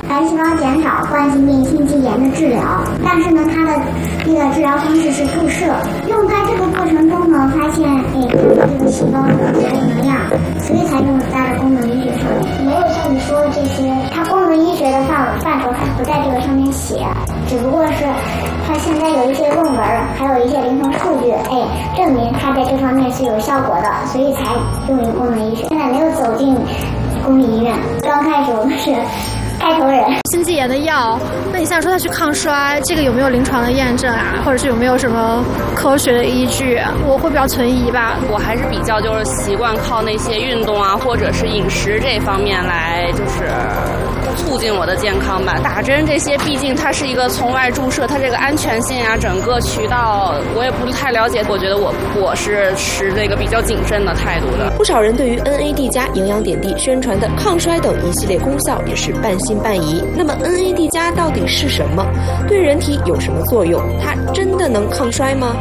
白细胞减少、冠心病、心肌炎的治疗。但是呢，它的这个治疗方式是注射。用在这个过程中呢，发现这个细胞还有能量，所以才用在了功能医学上面。没有像你说的这些，它功能医学的范畴它不在这个上面写，只不过是它现在有一些论文，还有一些临床数据，证明它在这方面是有效果的，所以才用于功能医学。现在没有走进公立医院，刚开始我们是开头人。 心肌炎的药，那你像说它去抗衰，这个有没有临床的验证啊？或者是有没有什么科学的依据？我会比较存疑吧。 我还是比较就是习惯靠那些运动啊，或者是饮食这方面来就是促进我的健康吧。打针这些，毕竟它是一个从外注射，它这个安全性啊，整个渠道我也不是太了解。我觉得我是持这个比较谨慎的态度的。 不少人对于 NAD 加营养点滴宣传的抗衰等一系列功效也是半信半疑。那么 NAD 加到底是什么？对人体有什么作用？它真的能抗衰吗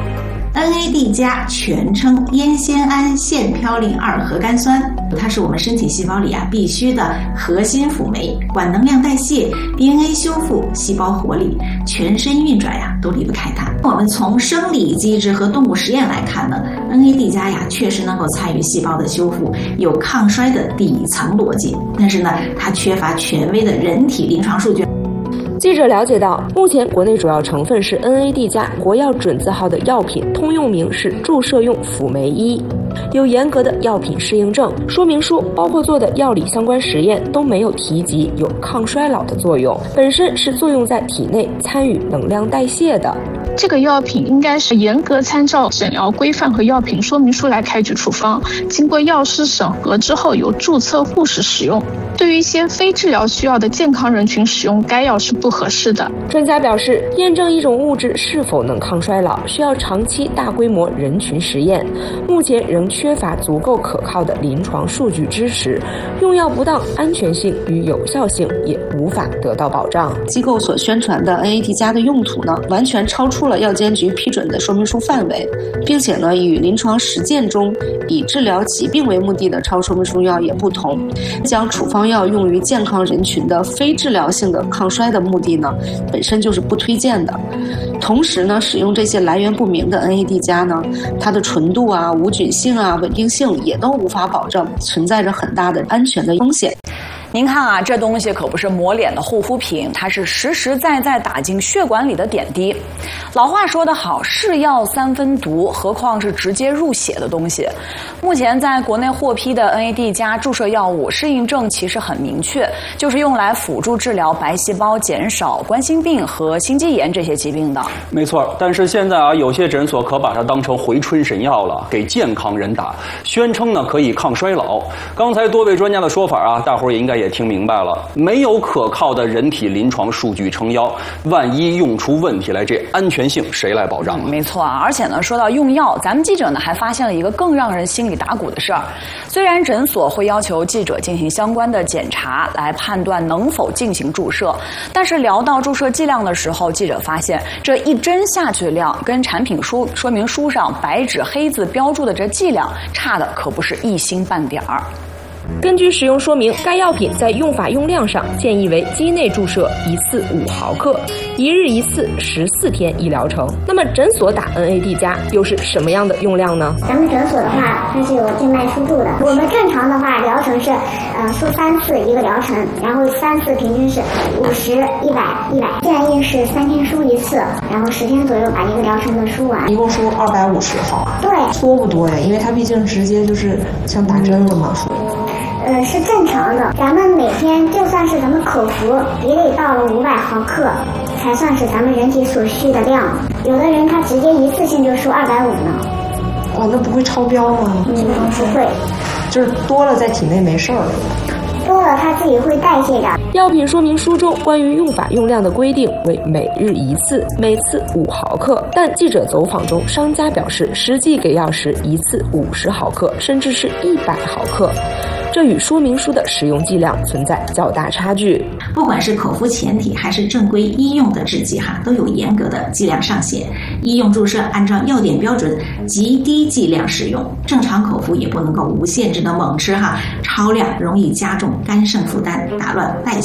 ？NAD 加全称烟酰胺腺嘌呤2核苷酸，它是我们身体细胞里必须的核心辅酶，管能量代谢、DNA 修复、细胞活力，全身运转都离不开它。我们从生理机制和动物实验来看呢， NAD 加确实能够参与细胞的修复，有抗衰的底层逻辑，但是呢，它缺乏权威的人体临床数据。 记者了解到，目前国内主要成分是 NAD 加国药准字号的药品，通用名是注射用辅酶1，有严格的药品适应症。说明书包括做的药理相关实验都没有提及有抗衰老的作用，本身是作用在体内参与能量代谢的。 这个药品应该是严格参照诊疗规范和药品说明书来开具处方，经过药师审核之后由注册护士使用。对于一些非治疗需要的健康人群使用该药是不合适的。 专家表示，验证一种物质是否能抗衰老，需要长期大规模人群实验，目前仍缺乏足够可靠的临床数据支持，用药不当，安全性与有效性也无法得到保障。 机构所宣传的 NAD 加的用途呢，完全超出了药监局批准的说明书范围，并且呢，与临床实践中以治疗疾病为目的的超说明书药也不同。将处方药用于健康人群的非治疗性的抗衰的目的呢，本身就是不推荐的。同时呢，使用这些来源不明的 NAD 加呢，它的纯度啊、无菌性啊、稳定性也都无法保证，存在着很大的安全的风险。 您看啊，这东西可不是抹脸的护肤品，它是实实在在打进血管里的点滴。老话说得好，是药三分毒，何况是直接入血的东西。目前在国内获批的 NAD 加注射药物适应症其实很明确，就是用来辅助治疗白细胞减少、冠心病和心肌炎这些疾病的。 没错，但是现在有些诊所可把它当成回春神药了，给健康人打，宣称呢可以抗衰老。刚才多位专家的说法大伙儿也应该也听明白了，没有可靠的人体临床数据撑腰，万一用出问题来，这安全性谁来保障？ 没错而且呢，说到用药，咱们记者呢还发现了一个更让人心里打鼓的事儿。虽然诊所会要求记者进行相关的检查来判断能否进行注射，但是聊到注射剂量的时候，记者发现这一针下去的量跟产品说明书上白纸黑字标注的这剂量差的可不是一星半点儿。 根据使用说明，该药品在用法用量上建议为肌内注射1次5毫克，一日1次，14天一疗程。那么诊所打 NAD 加又是什么样的用量呢？ 咱们诊所的话，它是有静脉输注的。我们正常的话，疗程是输3次一个疗程，然后3次平均是50、100、100，建议是3天输1次，然后10天左右把一个疗程的输完。 一共输250毫。 对， 多不多呀？因为它毕竟直接就是像打针了嘛，属于。 是正常的，咱们每天就算是咱们口服，也得到了500毫克，才算是咱们人体所需的量。有的人他直接一次性就输250呢。 那不会超标吗？ 不会， 就是多了在体内没事儿。 多了它自己会代谢的。 药品说明书中关于用法用量的规定为每日1次，每次5毫克，但记者走访中，商家表示实际给药时1次50毫克，甚至是100毫克。这与说明书的使用剂量存在较大差距。 不管是口服前体还是正规医用的制剂都有严格的剂量上限。医用注射按照药典标准极低剂量使用，正常口服也不能够无限制的猛吃超量容易加重肝肾负担，打乱代谢。